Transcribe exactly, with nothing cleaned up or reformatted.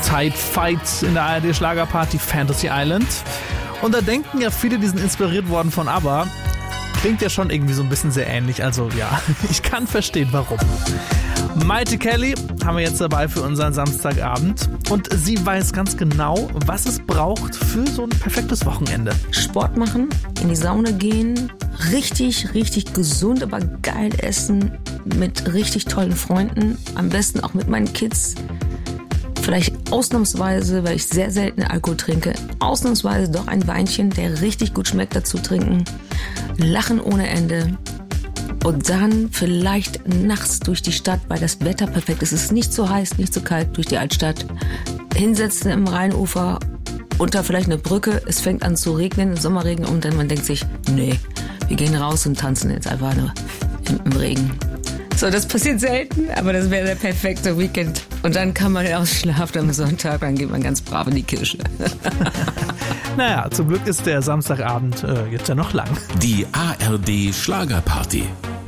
Tight-Fight in der A R D-Schlagerparty Fantasy Island. Und da denken ja viele, die sind inspiriert worden von ABBA. Klingt ja schon irgendwie so ein bisschen sehr ähnlich. Also ja, ich kann verstehen, warum. Maite Kelly haben wir jetzt dabei für unseren Samstagabend. Und sie weiß ganz genau, was es braucht für so ein perfektes Wochenende. Sport machen, in die Sauna gehen, richtig, richtig gesund, aber geil essen, mit richtig tollen Freunden, am besten auch mit meinen Kids. Vielleicht ausnahmsweise, weil ich sehr selten Alkohol trinke, ausnahmsweise doch ein Weinchen, der richtig gut schmeckt, dazu trinken. Lachen ohne Ende. Und dann vielleicht nachts durch die Stadt, weil das Wetter perfekt ist. Es ist nicht so heiß, nicht so kalt, durch die Altstadt. Hinsetzen im Rheinufer, unter vielleicht eine Brücke. Es fängt an zu regnen, Sommerregen. Und dann man denkt sich, nee, wir gehen raus und tanzen jetzt einfach nur im, im Regen. So, das passiert selten, aber das wäre der perfekte Weekend. Und dann kann man ausschlafen am Sonntag, dann geht man ganz brav in die Kirche. Naja, zum Glück ist der Samstagabend äh, jetzt ja noch lang. Die A R D Schlagerparty.